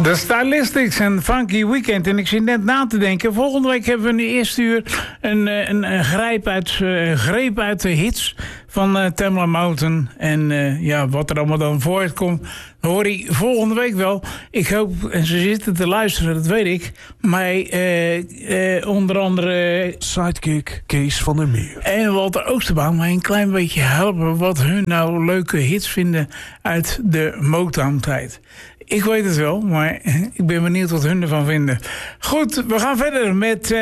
De Stylistics en Funky Weekend. En ik zit net na te denken. Volgende week hebben we in de eerste uur een greep uit de hits van Tamla Mountain. En wat er allemaal dan voortkomt, hoor je volgende week wel. Ik hoop, en ze zitten te luisteren, dat weet ik. Maar onder andere Sidekick Kees van der Meer en Walter Oosterbaan mij een klein beetje helpen wat hun nou leuke hits vinden uit de Motown-tijd. Ik weet het wel, maar ik ben benieuwd wat hun ervan vinden. Goed, we gaan verder met